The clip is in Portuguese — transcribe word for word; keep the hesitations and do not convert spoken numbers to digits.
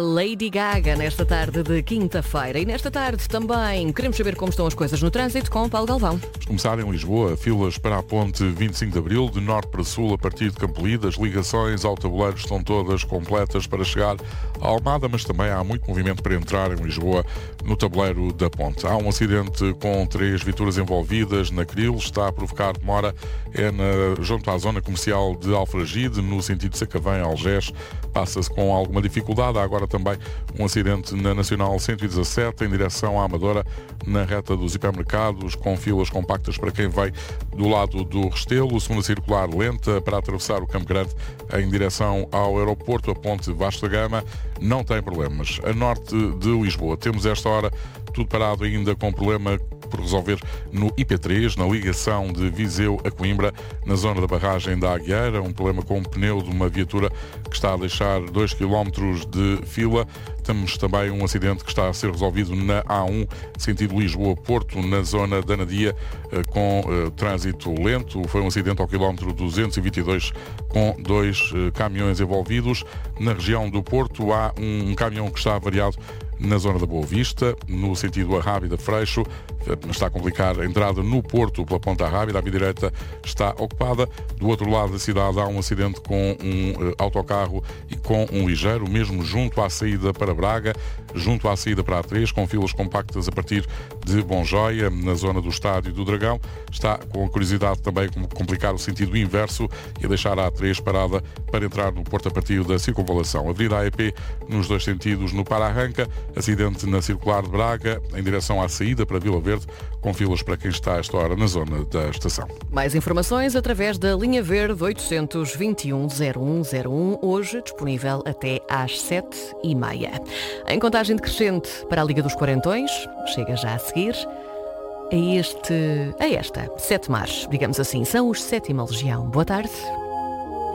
Lady Gaga nesta tarde de quinta-feira. E nesta tarde também queremos saber como estão as coisas no trânsito com Paulo Galvão. Vamos começar em Lisboa. Filas para a ponte vinte e cinco de Abril, de norte para sul, a partir de Campolide. As ligações ao tabuleiro estão todas completas para chegar à Almada, mas também há muito movimento para entrar em Lisboa no tabuleiro da ponte. Há um acidente com três viaturas envolvidas na Cril. Está a provocar demora é na, junto à zona comercial de Alfragide, no sentido de Sacavém, Algés. Passa-se com alguma dificuldade. Há agora também um acidente na Nacional cento e dezassete, em direção à Amadora, na reta dos hipermercados, com filas compactas para quem vem do lado do Restelo. Segunda circular lenta para atravessar o Campo Grande em direção ao aeroporto. A ponte Vasco da Gama não tem problemas. A norte de Lisboa temos esta hora tudo parado ainda com problema por resolver no I P três, na ligação de Viseu a Coimbra, na zona da barragem da Agueira. Um problema com o pneu de uma viatura que está a deixar dois quilómetros de fila. Temos também um acidente que está a ser resolvido na A um, sentido Lisboa-Porto, na zona da Nadia, com uh, trânsito lento. Foi um acidente ao quilómetro duzentos e vinte e dois com dois uh, caminhões envolvidos. Na região do Porto há um, um caminhão que está avariado na zona da Boa Vista, no sentido Arrábida-Freixo. Está a complicar a entrada no Porto pela Ponta Arrábida. A via direita está ocupada. Do outro lado da cidade há um acidente com um uh, autocarro e com um ligeiro, mesmo junto à saída para Braga, junto à saída para a três, com filas compactas a partir de Bonjoia, na zona do Estádio do Dragão. Está com a curiosidade também como complicar o sentido inverso e a deixar a A três parada para entrar no Porto a partir da circunvalação. Avenida A E P nos dois sentidos no Para-Arranca. Acidente na circular de Braga, em direção à saída para Vila Verde, com filas para quem está a esta hora na zona da estação. Mais informações através da linha verde oitocentos e vinte e um zero um zero um, hoje disponível até às sete e meia. Em contagem decrescente para a Liga dos Quarentões, chega já a seguir a, este, a esta, sete mares, digamos assim, são os Sétima Legião. Boa tarde.